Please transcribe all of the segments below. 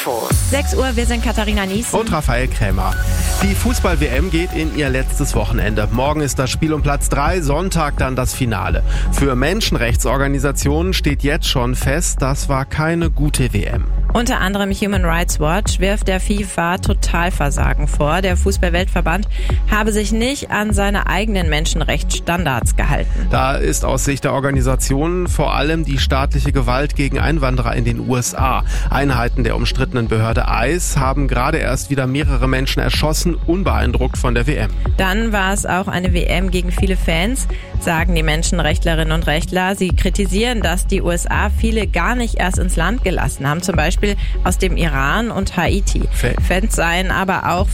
6 Uhr, wir sind Katharina Niesen und Raphael Krämer. Die Fußball-WM geht in ihr letztes Wochenende. Morgen ist das Spiel um Platz 3, Sonntag dann das Finale. Für Menschenrechtsorganisationen steht jetzt schon fest, das war keine gute WM. Unter anderem Human Rights Watch wirft der FIFA Totalversagen vor. Der Fußball-Weltverband habe sich nicht an seine eigenen Menschenrechtsstandards gehalten. Da ist aus Sicht der Organisationen vor allem die staatliche Gewalt gegen Einwanderer in den USA. Einheiten der umstrittenen Behörde ICE haben gerade erst wieder mehrere Menschen erschossen, unbeeindruckt von der WM. Dann war es auch eine WM gegen viele Fans, sagen die Menschenrechtlerinnen und Rechtler. Sie kritisieren, dass die USA viele gar nicht erst ins Land gelassen haben, zum Beispiel aus dem Iran und Haiti. Fans seien aber auch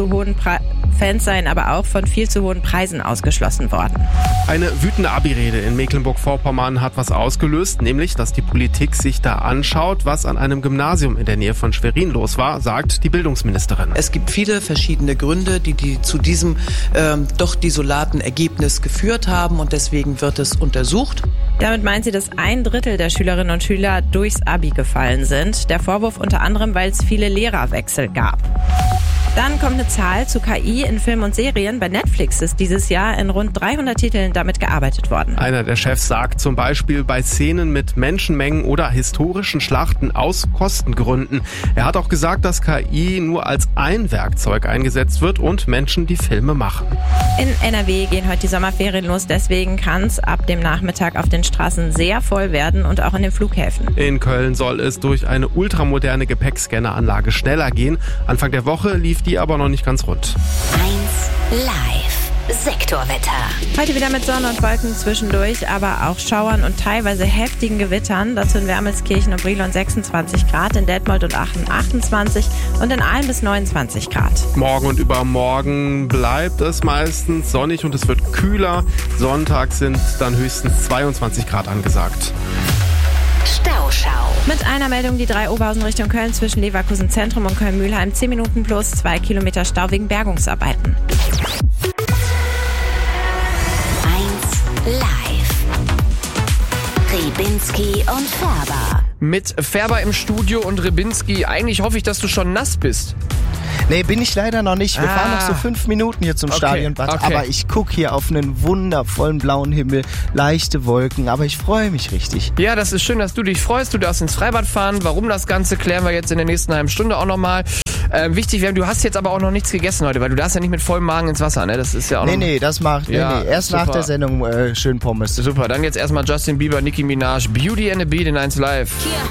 von viel zu hohen Preisen ausgeschlossen worden. Eine wütende Abi-Rede in Mecklenburg-Vorpommern hat was ausgelöst, nämlich, dass die Politik sich da anschaut, was an einem Gymnasium in der Nähe von Schwerin los war, sagt die Bildungsministerin. Es gibt viele verschiedene Gründe, die zu diesem doch desolaten Ergebnis geführt haben, und deswegen wird es untersucht. Damit meint sie, dass 1/3 der Schülerinnen und Schüler durchs Abi gefallen sind. Der Vorwurf unter anderem, weil es viele Lehrerwechsel gab. Dann kommt eine Zahl zu KI in Filmen und Serien. Bei Netflix ist dieses Jahr in rund 300 Titeln damit gearbeitet worden. Einer der Chefs sagt zum Beispiel bei Szenen mit Menschenmengen oder historischen Schlachten aus Kostengründen. Er hat auch gesagt, dass KI nur als ein Werkzeug eingesetzt wird und Menschen die Filme machen. In NRW gehen heute die Sommerferien los, deswegen kann es ab dem Nachmittag auf den Straßen sehr voll werden und auch in den Flughäfen. In Köln soll es durch eine ultramoderne Gepäckscanneranlage schneller gehen. Anfang der Woche lief die aber noch nicht ganz rund. 1 Live Sektorwetter. Heute wieder mit Sonne und Wolken zwischendurch, aber auch Schauern und teilweise heftigen Gewittern. Dazu in Wermelskirchen und Brilon 26 Grad, in Detmold und Aachen 28 und in Aalen bis 29 Grad. Morgen und übermorgen bleibt es meistens sonnig und es wird kühler. Sonntag sind dann höchstens 22 Grad angesagt. Stauschau. Mit einer Meldung die 3 Oberhausen Richtung Köln zwischen Leverkusen Zentrum und Köln-Mühlheim 10 Minuten plus 2 Kilometer Stau wegen Bergungsarbeiten. 1 Live. Ribinski und Färber. Mit Färber im Studio und Ribinski. Eigentlich hoffe ich, dass du schon nass bist. Nee, bin ich leider noch nicht. Wir fahren noch so 5 Minuten hier zum Stadionbad. Okay. Aber ich gucke hier auf einen wundervollen blauen Himmel, leichte Wolken. Aber ich freue mich richtig. Ja, das ist schön, dass du dich freust. Du darfst ins Freibad fahren. Warum das Ganze, klären wir jetzt in der nächsten halben Stunde auch nochmal. Wichtig wäre, du hast jetzt aber auch noch nichts gegessen heute, weil du darfst ja nicht mit vollem Magen ins Wasser, ne? Das ist ja auch Nee, das macht. Ja, nee. Erst super. nach der Sendung schön Pommes. Super, dann jetzt erstmal Justin Bieber, Nicki Minaj, Beauty and the Beat in 1 Live. Hier